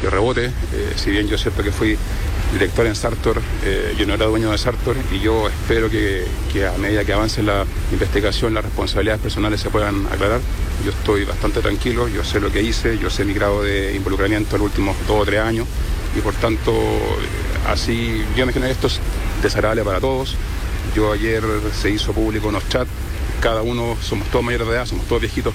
de rebote. Si bien yo es cierto que fui director en Sartor, yo no era dueño de Sartor, y yo espero que a medida que avance la investigación, las responsabilidades personales se puedan aclarar. Yo estoy bastante tranquilo, yo sé lo que hice, yo sé mi grado de involucramiento en los últimos 2 o 3 años, y por tanto, así yo imagino que esto es desagradable para todos. Yo ayer se hizo público unos chats, cada uno, somos todos mayores de edad, somos todos viejitos,